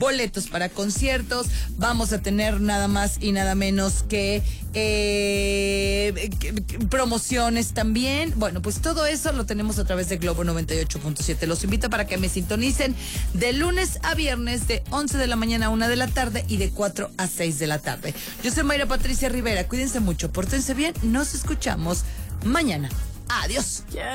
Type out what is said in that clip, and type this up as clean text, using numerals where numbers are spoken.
boletos para conciertos, vamos a tener nada más y nada menos que promociones también. Bueno, pues todo eso lo tenemos a través de Globo 98.7. Los invito para que me sintonicen de lunes a viernes de 11 de la mañana a 1 de la tarde y de 4 a 6 de la tarde. Yo soy Mayra Patricia Rivera. Cuídense mucho, pórtense bien. Nos escuchamos mañana. Adiós.